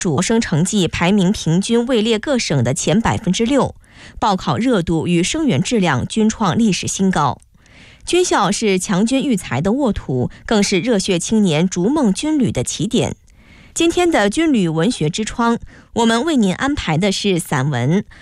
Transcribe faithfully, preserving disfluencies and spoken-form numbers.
考生成绩排名平均位列各省的前百分之六，报考热度与生源质量均创历史新高。军校是强军育才的沃土，更是热血青年逐梦军旅的起点。今天的军旅文学之窗，我们为您安排的是散文《